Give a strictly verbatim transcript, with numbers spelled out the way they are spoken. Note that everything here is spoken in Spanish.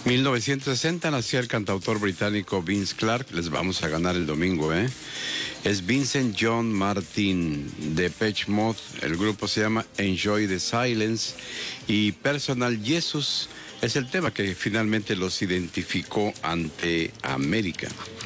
mil novecientos sesenta nació el cantautor británico Vince Clarke. Les vamos a ganar el domingo, ¿eh? Es Vincent John Martin de Depeche Mode. El grupo se llama Enjoy the Silence. Y Personal Jesus es el tema que finalmente los identificó ante América.